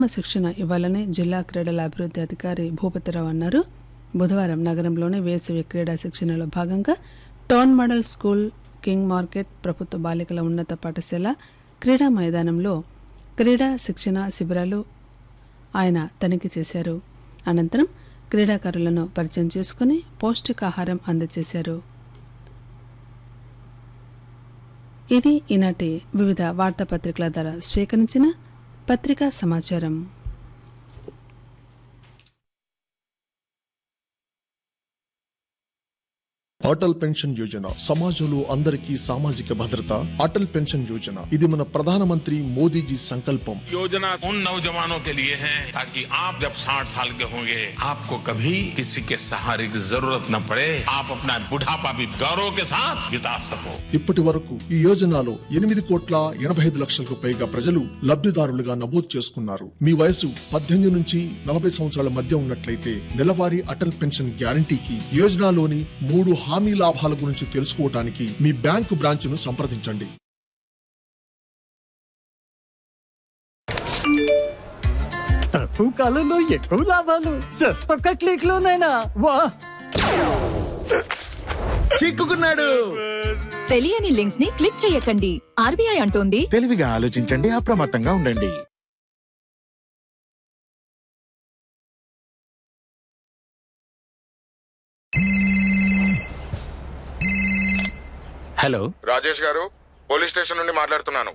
శిక్షణ ఇవ్వాలని జిల్లా క్రీడల అభివృద్ధి అధికారి భూపతిరావు అన్నారు. బుధవారం నగరంలోని వేసవి క్రీడా శిక్షణలో భాగంగా town model school, king market ప్రభుత్వ బాలికల ఉన్నత పాఠశాల క్రీడా మైదానంలో క్రీడా శిక్షణ శిబిరాలు ఆయన తనిఖీ చేశారు. అనంతరం క్రీడాకారులను పరిచయం చేసుకుని పౌష్టికాహారం అందజేశారు. ఇది ఈనాటి వివిధ వార్తాపత్రికల ద్వారా స్వీకరించిన పత్రికా సమాచారం. అటల్ పెన్షన్ యోజన సమాజంలో అందరికీ సామాజిక భద్రత. అటల్ పెన్షన్ యోజన ఇది మన ప్రధానమంత్రి మోదీజీ సంకల్పం. योजना उन नौजवानों के लिए है ताकि आप जब 60 साल के होंगे आपको कभी किसी के सहारे की जरूरत न पड़े, आप अपना बुढ़ापा भी गौरव के साथ बिता सको. ఇప్పటి వరకు ఈ యోజనలో 8,85,00,000కు పైగా ప్రజలు లబ్ధిదారులుగా నమోదు చేసుకున్నారు. మీ వయసు 18 నుంచి 40 సంవత్సరాల మధ్య ఉన్నట్లయితే నెలవారీ అటల్ పెన్షన్ గ్యారంటీకి యోజనలోని 3 హామీ లాభాల గురించి తెలుసుకోవడానికి మీ బ్యాంకు బ్రాంచ్ను సంప్రదించండి. తక్కువ కాలంలో ఎక్కువ లాభాలు జస్ట్ ఒక్క క్లిక్ లోనైనా వా! చిక్కుకున్నాడు. తెలియని లింక్స్ ని క్లిక్ చేయకండి. ఆర్బీఐ అంటోంది, తెలివిగా ఆలోచించండి, అప్రమత్తంగా ఉండండి. హలో, రాజేష్ గారు, పోలీస్ స్టేషన్ నుండి మాట్లాడుతున్నాను.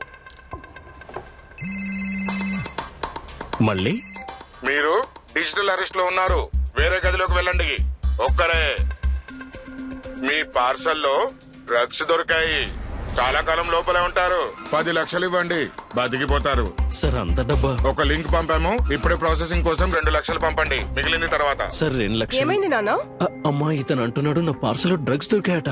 మళ్ళీ మీరు డిజిటల్ అరెస్ట్ లో ఉన్నారు. వేరే గదిలోకి వెళ్ళండి. ఒక్కరే. మీ పార్సల్లో డ్రగ్స్ దొరికాయి. చాలా కాలం లోపలే ఉంటారు. 10 లక్షలు ఇవ్వండి, బతికిపోతారు. సార్, అంత డబ్బా? ఒక లింక్ పంపాము, ఇప్పుడే ప్రాసెసింగ్ కోసం 2 లక్షలు పంపండి, మిగిలింది తర్వాత. సార్, 2 లక్షలు. ఏమైంది నాన్న? అమ్మా, ఇతను అంటున్నాడు నా పార్సల్ డ్రగ్స్ దొరికాయట.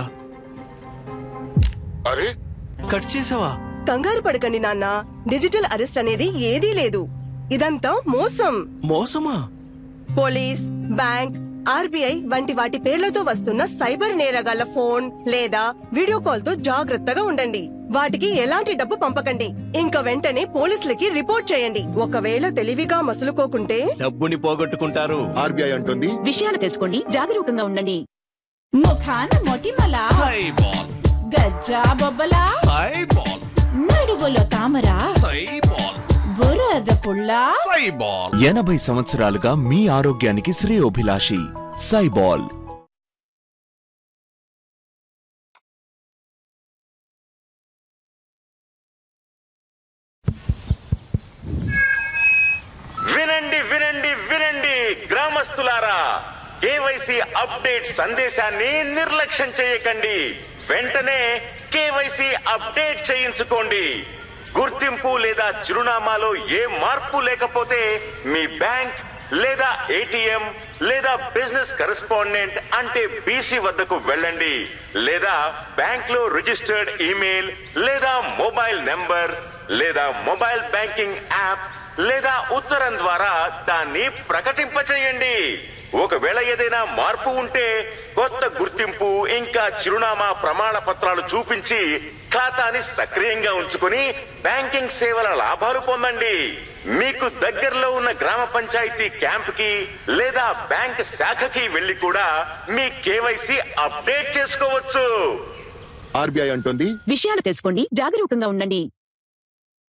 అరే, కట్ చేసావా? కంగారు పడకండి నాన్న, డిజిటల్ అరెస్ట్ అనేది ఏదీ లేదు. ఇదంతా మోసం. మోసమా? పోలీస్, బ్యాంక్, ఆర్బీఐ వంటి వాటి పేర్లతో వస్తున్న సైబర్ నేరగాళ్ల ఫోన్ లేదా వీడియో కాల్ తో జాగ్రత్తగా ఉండండి. వాటికి ఎలాంటి డబ్బు పంపకండి. ఇంకా వెంటనే పోలీసులకి రిపోర్ట్ చేయండి. ఒకవేళ తెలివిగా మసులుకోకుంటే డబ్బుని పోగొట్టుకుంటారు. ఆర్బీఐ అంటుంది, విషయాలు తెలుసుకోండి, జాగరూకంగా ఉండండి. ముఖాన మొటిమల, సైబాల్, గజ్జా బొబ్బల, సైబాల్, నడువులో తామర, సైబాల్, బురద పుల్ల, సైబాల్. 80 సంవత్సరాలుగా మీ ఆరోగ్యానికి శ్రేయోభిలాషి సైబాల్. వినండి వినండి వినండి గ్రామస్తులారా, కేవైసీ అప్డేట్ సందేశాన్ని నిర్లక్ష్యం చేయకండి. వెంటనే కేవైసీ అప్డేట్ చేయించుకోండి. గుర్తింపు లేదా చిరునామాలో ఏ మార్పు లేకపోతే మీ బ్యాంక్ లేదా ఏటీఎం లేదా బిజినెస్ కరెస్పాండెంట్ అంటే బీసీ వద్దకు వెళ్ళండి. లేదా బ్యాంక్ లో రిజిస్టర్డ్ ఈమెయిల్ లేదా మొబైల్ నెంబర్ లేదా మొబైల్ బ్యాంకింగ్ యాప్ లేదా ఉత్తరం ద్వారా దాన్ని ప్రకటింపచేయండి. ఒకవేళ ఏదైనా మార్పు ఉంటే కొత్త గుర్తింపు ఇంకా చిరునామా ప్రమాణ పత్రాలు చూపించి ఖాతాని సక్రియంగా ఉంచుకుని బ్యాంకింగ్ సేవల లాభాలు పొందండి. మీకు దగ్గరలో ఉన్న గ్రామ పంచాయతీ క్యాంప్ కి లేదా బ్యాంక్ శాఖకి వెళ్లి కూడా మీ కేవైసీ అప్డేట్ చేసుకోవచ్చు. ఆర్బీఐ అంటుంది, విషయాలు తెలుసుకోండి, జాగరూకంగా ఉండండి.